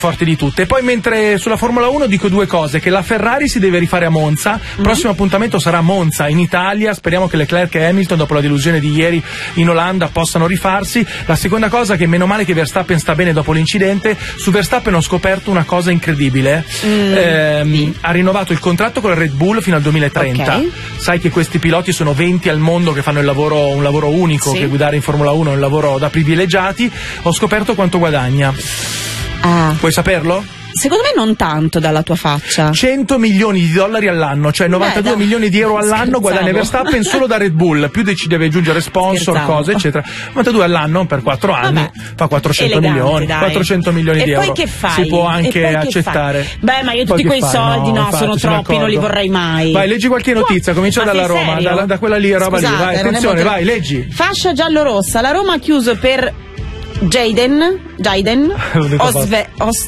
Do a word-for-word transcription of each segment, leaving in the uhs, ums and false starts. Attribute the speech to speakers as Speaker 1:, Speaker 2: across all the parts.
Speaker 1: forti di tutte. E poi mentre sulla Formula uno dico due cose: che la Ferrari si deve rifare a Monza, mm-hmm. prossimo appuntamento sarà Monza in Italia, speriamo che Leclerc e Hamilton dopo la delusione di ieri in Olanda possano rifarsi. La seconda cosa, che meno male che Verstappen sta bene dopo l'incidente. Su Verstappen ho scoperto una cosa incredibile, mm, ehm, sì. ha rinnovato il contratto con la Red Bull fino al duemilatrenta. Okay. Sai che questi piloti sono venti al mondo che fanno il lavoro, un lavoro unico, sì. che guidare in Formula uno è un lavoro da privilegiati. Ho scoperto quanto guadagna.
Speaker 2: Ah.
Speaker 1: Puoi saperlo?
Speaker 2: Secondo me non tanto dalla tua faccia.
Speaker 1: cento milioni di dollari all'anno, cioè novantadue Beh, milioni di euro all'anno guadagna Verstappen solo da Red Bull, più ci deve aggiungere sponsor, Scherzavo. cose eccetera. novantadue all'anno per quattro anni. Vabbè, fa quattrocento
Speaker 2: elegante,
Speaker 1: milioni,
Speaker 2: dai.
Speaker 1: quattrocento milioni
Speaker 2: e
Speaker 1: di
Speaker 2: poi
Speaker 1: euro.
Speaker 2: Che fai?
Speaker 1: Si può anche
Speaker 2: e
Speaker 1: accettare.
Speaker 2: Beh, ma io tutti quei
Speaker 1: fai?
Speaker 2: soldi no, no
Speaker 1: infatti,
Speaker 2: sono troppi, non li vorrei mai.
Speaker 1: Vai, leggi qualche notizia, comincia
Speaker 2: ma
Speaker 1: dalla Roma, da, da quella lì, roba
Speaker 2: Scusate,
Speaker 1: lì. Vai, attenzione, vai, leggi.
Speaker 2: Fascia giallo-rossa, la Roma ha chiuso per Jaden, Jaden, Osve, Os,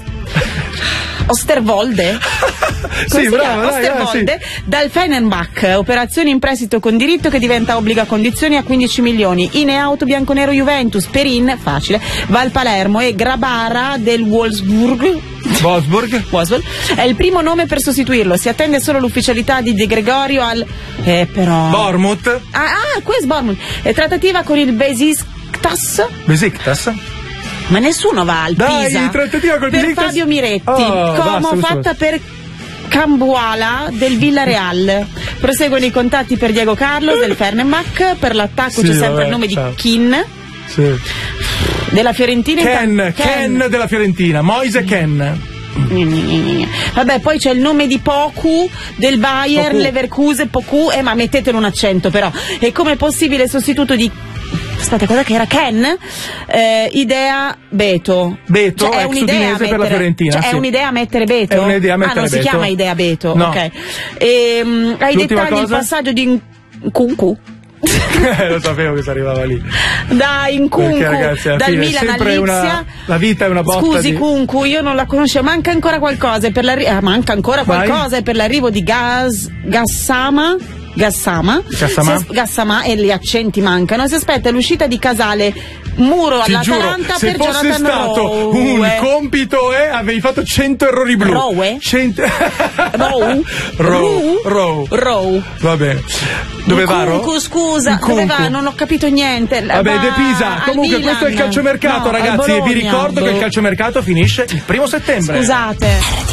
Speaker 2: Osterwolde,
Speaker 1: sì, brava,
Speaker 2: Osterwolde
Speaker 1: dai, sì.
Speaker 2: dal Fenerbahce, operazione in prestito con diritto che diventa obbligo a condizioni a quindici milioni. In e auto bianconero Juventus, Perin, facile, va al Palermo e Grabara del Wolfsburg.
Speaker 1: Wolfsburg.
Speaker 2: Wolfsburg è il primo nome per sostituirlo. Si attende solo l'ufficialità di De Gregorio al eh, però
Speaker 1: Bournemouth.
Speaker 2: Ah, ah questo Bournemouth. E trattativa con il Besiktas.
Speaker 1: Besiktas?
Speaker 2: Ma nessuno va al
Speaker 1: Dai,
Speaker 2: Pisa
Speaker 1: trattativa col
Speaker 2: per
Speaker 1: Besiktas?
Speaker 2: Fabio Miretti.
Speaker 1: Oh,
Speaker 2: Como
Speaker 1: basta,
Speaker 2: fatta
Speaker 1: basta.
Speaker 2: per Cambuala del Villarreal. Proseguono i contatti per Diego Carlos del Fenerbahce. Per l'attacco
Speaker 1: sì,
Speaker 2: c'è sempre
Speaker 1: vabbè,
Speaker 2: il nome
Speaker 1: ciao.
Speaker 2: di Kin.
Speaker 1: Sì.
Speaker 2: Della Fiorentina.
Speaker 1: Ken,
Speaker 2: Ken,
Speaker 1: Ken della Fiorentina, Moise Ken.
Speaker 2: Vabbè, poi c'è il nome di Poku del Bayern,
Speaker 1: Poku.
Speaker 2: Leverkusen, Poku, eh, ma mettetelo un accento però. E come possibile sostituto di aspetta, cosa che era Ken? Eh, idea Beto.
Speaker 1: Beto,
Speaker 2: cioè, è
Speaker 1: ex
Speaker 2: un'idea
Speaker 1: udinese
Speaker 2: mettere,
Speaker 1: per la Fiorentina.
Speaker 2: Cioè,
Speaker 1: sì.
Speaker 2: È un'idea mettere Beto?
Speaker 1: È un'idea mettere
Speaker 2: Ah, non
Speaker 1: Beto.
Speaker 2: si chiama idea Beto?
Speaker 1: No.
Speaker 2: Ok. E, um, hai
Speaker 1: L'ultima
Speaker 2: dettagli il
Speaker 1: cosa?
Speaker 2: passaggio di Kunku.
Speaker 1: Lo sapevo che si arrivava lì.
Speaker 2: Da Nkunku,
Speaker 1: ragazzi,
Speaker 2: dal
Speaker 1: fine,
Speaker 2: Milan
Speaker 1: sempre
Speaker 2: all'Ipsia.
Speaker 1: Una, la vita è una botta.
Speaker 2: Scusi
Speaker 1: di...
Speaker 2: Kunku, io non la conoscevo. Manca ancora qualcosa per l'arrivo. Ah, manca ancora
Speaker 1: Vai.
Speaker 2: qualcosa per l'arrivo di Gas Gassama. Gassama,
Speaker 1: Gassama.
Speaker 2: Si, Gassama e gli accenti mancano. Si aspetta l'uscita di Casale Muro
Speaker 1: Ti
Speaker 2: all'Atalanta
Speaker 1: giuro,
Speaker 2: per
Speaker 1: se fosse
Speaker 2: Jonathan
Speaker 1: stato
Speaker 2: Rowe.
Speaker 1: un compito eh, avevi fatto cento errori blu.
Speaker 2: Rowe?
Speaker 1: Cento...
Speaker 2: Rowe?
Speaker 1: Rowe. Rowe.
Speaker 2: Rowe.
Speaker 1: Va bene. Dove va?
Speaker 2: Kunku, scusa, dove va? Non ho capito niente.
Speaker 1: Vabbè, De Pisa. Comunque
Speaker 2: Milan.
Speaker 1: questo è il calciomercato,
Speaker 2: No,
Speaker 1: ragazzi. E vi ricordo
Speaker 2: boh.
Speaker 1: che il calciomercato finisce il primo settembre.
Speaker 2: Scusate.